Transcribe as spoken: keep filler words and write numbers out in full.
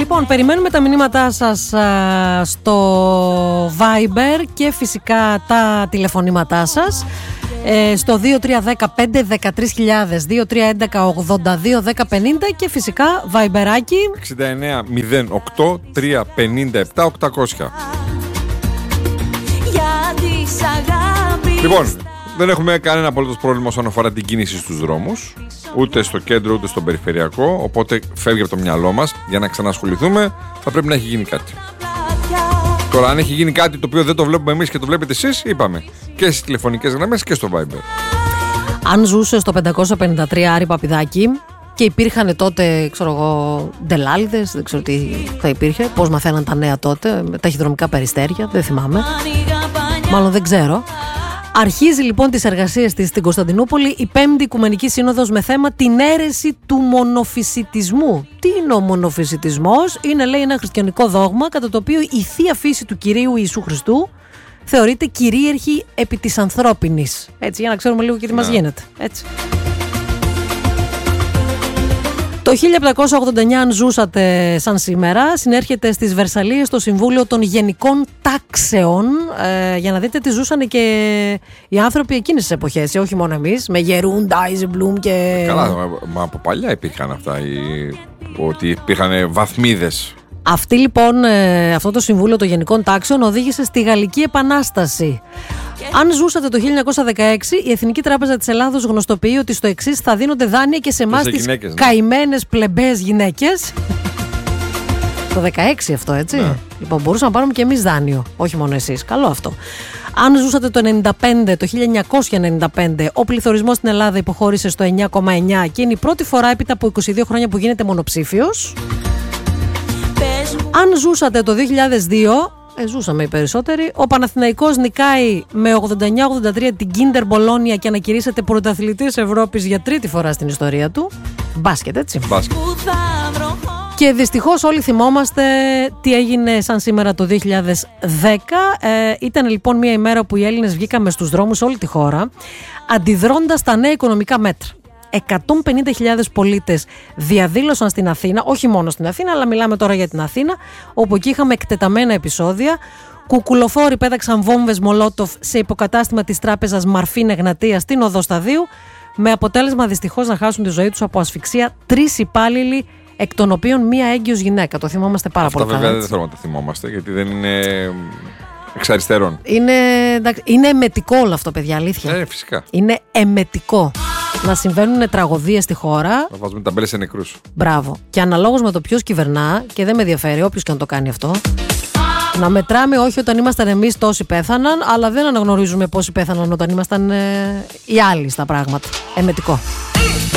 Λοιπόν, περιμένουμε τα μηνύματά σας α, στο Viber και φυσικά τα τηλεφωνήματά σας ε, στο δύο τρία ένα πέντε ένα τρία χιλιάδες, δύο τρία ένα ογδόντα δύο δέκα πενήντα και φυσικά Viberάκι εξήντα εννέα μηδέν οκτώ τρία πενήντα επτά οκτακόσια. Λοιπόν, δεν έχουμε κανένα απολύτως πρόβλημα όσον αφορά την κίνηση στους δρόμους, ούτε στο κέντρο ούτε στο περιφερειακό. Οπότε φεύγει από το μυαλό μας. Για να ξανασχοληθούμε, θα πρέπει να έχει γίνει κάτι. Τώρα, αν έχει γίνει κάτι το οποίο δεν το βλέπουμε εμείς και το βλέπετε εσείς, είπαμε και στις τηλεφωνικές γραμμές και στο Viber. Αν ζούσε στο πεντακόσια πενήντα τρία Άρη Παπηδάκη και υπήρχαν τότε, ξέρω εγώ, ντελάλιδες, δεν ξέρω τι θα υπήρχε, πώς μαθαίναν τα νέα τότε, με ταχυδρομικά περιστέρια, δεν θυμάμαι. Μάλλον δεν ξέρω. Αρχίζει λοιπόν τις εργασίες της στην Κωνσταντινούπολη η Πέμπτη Οικουμενική Σύνοδος με θέμα την αίρεση του μονοφυσιτισμού. Τι είναι ο μονοφυσιτισμός? Είναι, λέει, ένα χριστιανικό δόγμα κατά το οποίο η θεία φύση του Κυρίου Ιησού Χριστού θεωρείται κυρίαρχη επί της ανθρώπινης. Έτσι, για να ξέρουμε λίγο και τι ναι. μας γίνεται. Έτσι. Το χίλια επτακόσια ογδόντα εννιά, αν ζούσατε σαν σήμερα, συνέρχεται στις Βερσαλίες το Συμβούλιο των Γενικών Τάξεων ε, για να δείτε τι ζούσαν και οι άνθρωποι εκείνες τις εποχές, όχι μόνο εμείς, με Γερούν, Ντάιζεμπλουμ και... Καλά, μα από παλιά υπήρχαν αυτά, οι... ότι υπήρχαν βαθμίδες. Αυτή λοιπόν, ε, αυτό το Συμβούλιο των Γενικών Τάξεων οδήγησε στη Γαλλική Επανάσταση. Αν ζούσατε το χίλια εννιακόσια δεκαέξι, η Εθνική Τράπεζα της Ελλάδος γνωστοποιεί ότι στο εξής θα δίνονται δάνεια και σε εμάς τις γυναίκες, ναι. καημένες πλεμπές γυναίκες. Το δεκαέξι αυτό, έτσι. Ναι. Λοιπόν, μπορούσαμε να πάρουμε και εμείς δάνειο, όχι μόνο εσείς. Καλό αυτό. Αν ζούσατε το ενενήντα πέντε, το χίλια εννιακόσια ενενήντα πέντε, ο πληθωρισμός στην Ελλάδα υποχώρησε στο εννιά κόμμα εννιά και είναι η πρώτη φορά έπειτα από είκοσι δύο χρόνια που γίνεται μονοψήφιος. Αν ζούσατε το δύο χιλιάδες δύο, ε, ζούσαμε οι περισσότεροι, ο Παναθηναϊκός νικάει με ογδόντα εννιά ογδόντα τρία την Κίντερ Μπολόνια και ανακηρύσσεται πρωταθλητής Ευρώπης για τρίτη φορά στην ιστορία του. Μπάσκετ, έτσι. Μπάσκετ. Και δυστυχώς όλοι θυμόμαστε τι έγινε σαν σήμερα το δύο χιλιάδες δέκα. Ε, ήταν λοιπόν μια ημέρα που οι Έλληνες βγήκαμε στους δρόμους σε όλη τη χώρα, αντιδρώντας τα νέα οικονομικά μέτρα. εκατόν πενήντα χιλιάδες πολίτες διαδήλωσαν στην Αθήνα, όχι μόνο στην Αθήνα, αλλά μιλάμε τώρα για την Αθήνα, όπου εκεί είχαμε εκτεταμένα επεισόδια. Κουκουλοφόροι πέταξαν βόμβες Μολότοφ σε υποκατάστημα της τράπεζας Μαρφίν Εγνατία στην Οδό Σταδίου, με αποτέλεσμα δυστυχώς να χάσουν τη ζωή τους από ασφυξία τρεις υπάλληλοι, εκ των οποίων μία έγκυος γυναίκα. Το θυμόμαστε πάρα Αυτά πολύ καλά. Αυτά βέβαια δεν θέλουμε να τα θυμόμαστε, γιατί δεν είναι εξ αριστερών. Είναι, είναι εμετικό όλο αυτό, παιδιά, αλήθεια. Ναι, φυσικά. Είναι εμετικό. Να συμβαίνουν τραγωδίες στη χώρα. Να βάζουμε ταμπέλες σε νεκρούς. Μπράβο. Και αναλόγως με το ποιος κυβερνά, και δεν με ενδιαφέρει όποιος και αν το κάνει αυτό, να μετράμε όχι όταν ήμασταν εμείς τόσοι πέθαναν, αλλά δεν αναγνωρίζουμε πόσοι πέθαναν όταν ήμασταν ε, οι άλλοι στα πράγματα. Εμετικό.